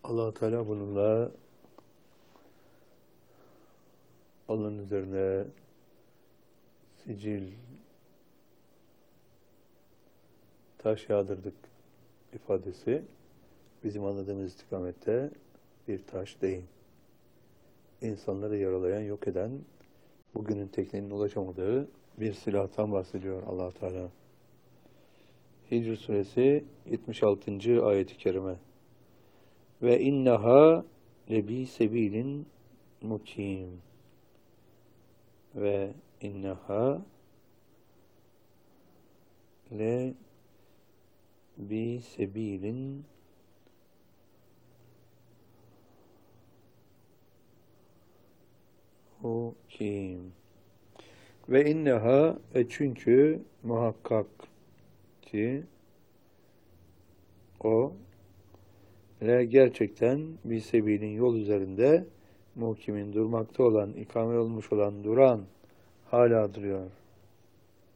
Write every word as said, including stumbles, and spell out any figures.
Allah Teala bununla onun üzerine sicil taş yağdırdık ifadesi bizim anladığımız istikamette bir taş değil. İnsanları yaralayan, yok eden, bugünün tekniğinin ulaşamadığı bir silahtan bahsediyor Allah Teala. Hicr suresi yetmiş altıncı ayet-i kerime. Ve innaha lebi sebilin mukim. Ve innaha le bi sebilin mukim. Ve inneha e çünkü muhakkak ki o le gerçekten bir sebilin yol üzerinde muhkimin durmakta olan, ikame olmuş olan, duran hala duruyor.